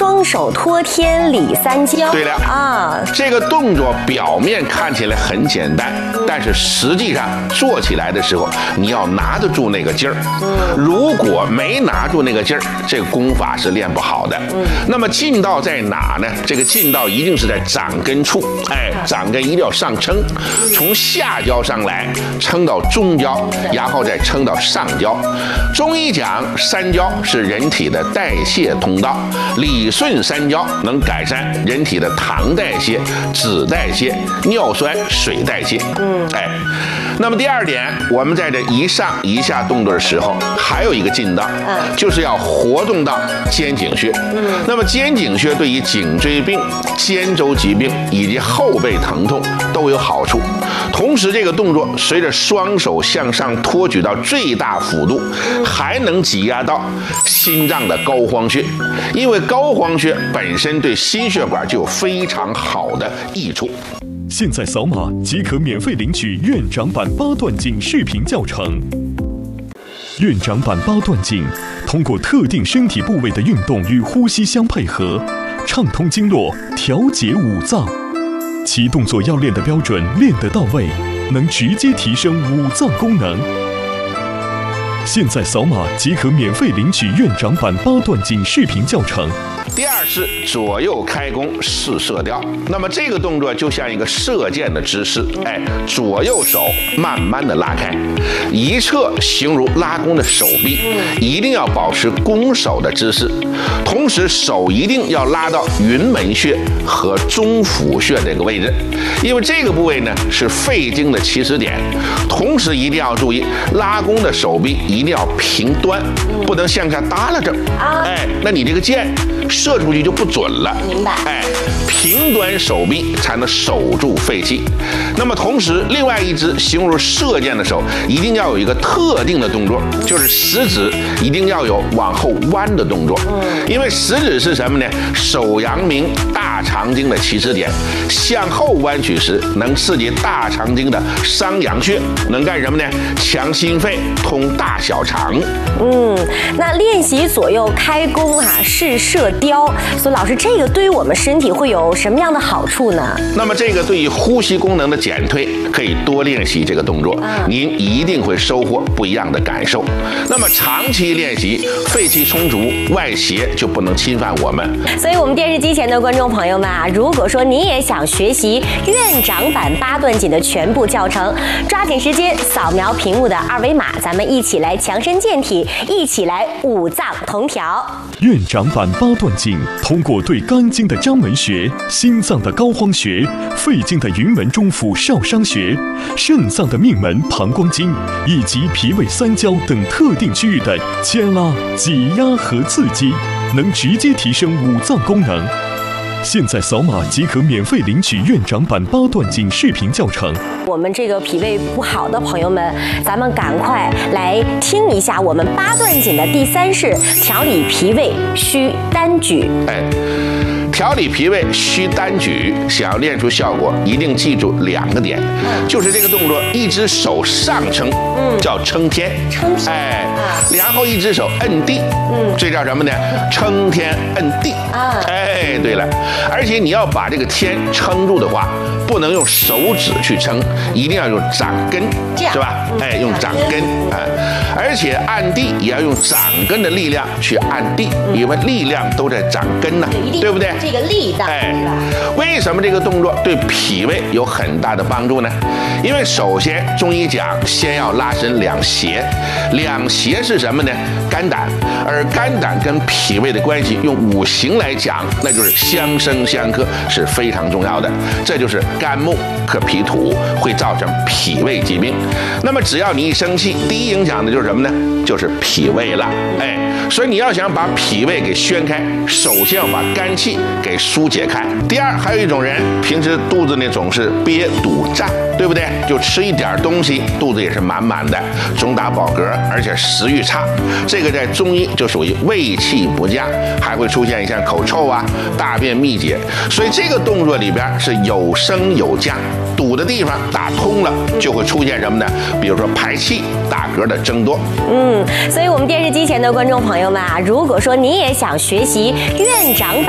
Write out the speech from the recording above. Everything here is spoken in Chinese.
双手托天理三焦。 对了啊，这个动作表面看起来很简单，但是实际上做起来的时候，你要拿得住那个劲儿。如果没拿住那个劲儿，这个功法是练不好的。那么劲道在哪呢？这个劲道一定是在掌根处，掌根一定要上撑，从下焦上来撑到中焦，然后再撑到上焦。中医讲三焦是人体的代谢通道，理顺三焦能改善人体的糖代谢、脂代谢、尿酸、水代谢。那么第二点，我们在这一上一下动作的时候，还有一个劲道，就是要活动到肩颈穴。那么肩颈穴对于颈椎病、肩周疾病以及后背疼痛都有好处。同时，这个动作随着双手向上托举到最大幅度，还能挤压到心脏的膏肓穴，因为膏肓穴本身对心血管就有非常好的益处。 现在扫码即可免费领取院长版8段锦视频教程。院长版8段锦通过特定身体部位的运动与呼吸相配合，畅通经络，调节五脏。其动作要练得标准，练得到位，能直接提升五脏功能。现在扫码即可免费领取院长版8段锦视频教程。 第二是左右开弓试射雕，那么这个动作就像一个射箭的姿势，左右手慢慢的拉开，一侧形如拉弓的手臂，一定要保持弓手的姿势，同时手一定要拉到云门穴和中府穴这个位置，因为这个部位呢是肺经的起始点，同时一定要注意拉弓的手臂一定要平端，不能向下耷拉着，那你这个箭射出去就不准了。 明白。 平端手臂才能守住肺气。那么同时，另外一只形如射箭的手，一定要有一个特定的动作，就是食指一定要有往后弯的动作。因为食指是什么呢？手阳明大肠经的起始点，向后弯曲时能刺激大肠经的商阳穴，能干什么呢？强心肺，通大小肠。 那练习左右开弓试射雕，所以老师，这个对于我们身体会有什么样的好处呢？ 那么这个对于呼吸功能的减退，可以多练习这个动作，您一定会收获不一样的感受。那么长期练习，肺气充足，外邪就不能侵犯我们。 所以我们电视机前的观众朋友们如果说你也想学习院长版8段锦的全部教程，抓紧时间扫描屏幕的2维码，咱们一起来强身健体，一起来五脏同调。 院长版8段锦通过对肝经的章门穴、心脏的膏肓穴、肺经的云门中府少商穴、肾脏的命门膀胱经以及脾胃三焦等特定区域的牵拉、挤压和刺激，能直接提升五脏功能。现在扫码即可免费领取院长版8段锦视频教程。 我们这个脾胃不好的朋友们，咱们赶快来听一下我们8段锦的第3式：调理脾胃需单举。 调理脾胃需单举，想要练出效果，一定记住2个点，就是这个动作，一只手上撑，叫撑天，然后一只手摁地，这叫什么呢？撑天摁地。对了，而且你要把这个天撑住的话，不能用手指去撑，一定要用掌根，是吧？用掌根而且按地也要用掌根的力量去按地，因为力量都在掌根呢，对不对？ 这个力道， 为什么这个动作对脾胃有很大的帮助呢？因为首先中医讲，先要拉伸两胁，两胁是什么呢？肝胆，而肝胆跟脾胃的关系，用五行来讲，那就是相生相克，是非常重要的。这就是肝木克脾土，会造成脾胃疾病。那么只要你一生气，第一影响的就是什么呢？就是脾胃了。所以你要想把脾胃给宣开，首先要把肝气给疏解开。第二，还有一种人平时肚子呢总是憋堵胀，对不对？就吃一点东西，肚子也是满满的，总打饱嗝，而且食欲差。这个在中医就属于胃气不佳，还会出现像口臭啊、大便秘结。所以这个动作里边是有升有降，堵的地方打通了，就会出现什么呢？比如说排气、打嗝的增多。 所以我们电视机前的观众朋友们如果说你也想学习院长版